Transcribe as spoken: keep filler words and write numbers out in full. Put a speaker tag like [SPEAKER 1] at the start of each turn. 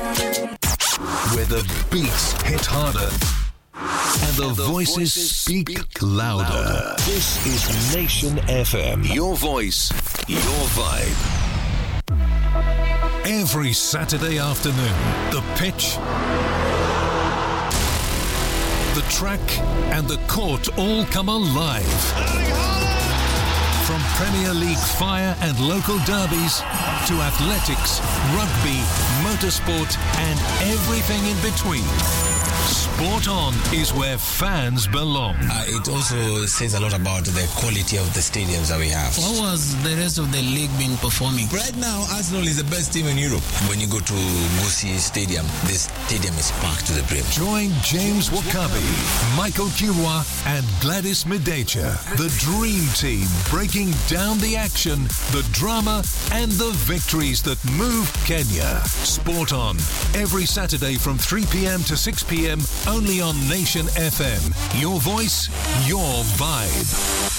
[SPEAKER 1] Where the beats hit harder and the, the voices, voices speak, speak louder. louder. This is Nation F M. Your voice, your vibe. Every Saturday afternoon, the pitch, the track and the court all come alive. From Premier League fire and local derbies to athletics, rugby, motorsport and everything in between. Sport On is where fans belong.
[SPEAKER 2] Uh, it also says a lot about the quality of the stadiums that we have.
[SPEAKER 3] How was the rest of the league been performing?
[SPEAKER 2] Right now, Arsenal is the best team in Europe. When you go to Gusii Stadium, this stadium is packed to the brim.
[SPEAKER 1] Join James Wakabi, Michael Kiwa and Gladys Medecha, the dream team breaking down the action, the drama and the victories that move Kenya. Sport On, every Saturday from three p.m. to six p.m. only on Nation F M. Your voice, your vibe.